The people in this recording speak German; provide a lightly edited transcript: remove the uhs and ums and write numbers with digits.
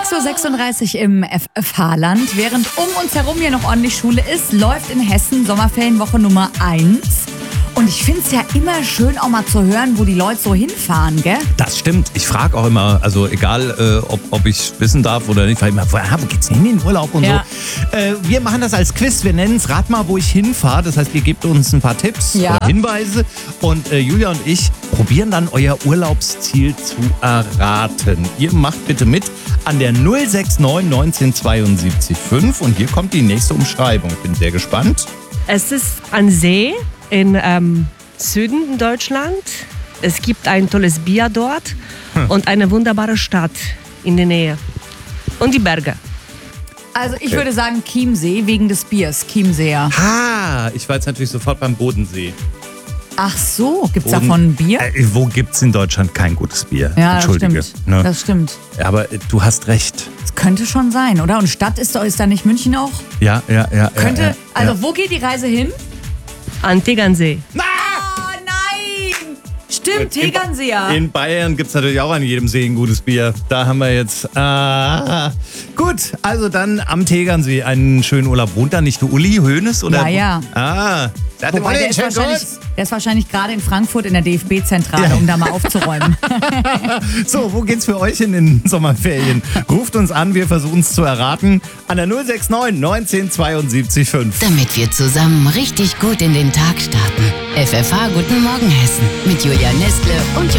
6:36 Uhr im FFH-Land. Während um uns herum hier noch ordentlich Schule ist, läuft in Hessen Sommerferienwoche Nummer 1. Und ich finde es ja immer schön, auch mal zu hören, wo die Leute so hinfahren, gell? Das stimmt. Ich frage auch immer, also egal, ob ich wissen darf oder nicht, weil immer, wo geht's hin in den Urlaub und Ja. so. Wir machen das als Quiz. Wir nennen es Rat mal, wo ich hinfahre. Das heißt, ihr gebt uns ein paar Tipps Ja. oder Hinweise. Und Julia und ich probieren dann euer Urlaubsziel zu erraten. Ihr macht bitte mit an der 069 1972 5. Und hier kommt die nächste Umschreibung. Bin sehr gespannt. Es ist ein See in Süden Deutschland. Es gibt ein tolles Bier dort und eine wunderbare Stadt in der Nähe. Und die Berge. Also ich würde sagen Chiemsee wegen des Biers, Chiemseer. Ich war jetzt natürlich sofort beim Bodensee. Ach so, gibt's davon ein Bier? Wo gibt's in Deutschland kein gutes Bier? Ja, das Entschuldige. stimmt. Ne? Das stimmt. Aber du hast recht. Das könnte schon sein, oder? Und Stadt ist da nicht München auch? Ja. Könnte. Also ja. wo geht die Reise hin? An Tegernsee. Oh nein! Stimmt, Tegernseer. In Bayern gibt's natürlich auch an jedem See ein gutes Bier. Da haben wir jetzt... Gut, also dann am Tegernsee einen schönen Urlaub. Wohnt da nicht der Uli Hoeneß? Oder? Ja. Wobei, der ist wahrscheinlich gerade in Frankfurt in der DFB-Zentrale, um da mal aufzuräumen. So, wo geht's für euch in den Sommerferien? Ruft uns an, wir versuchen es zu erraten. An der 069 1972 5. Damit wir zusammen richtig gut in den Tag starten. FFH Guten Morgen Hessen mit Julia Nestle und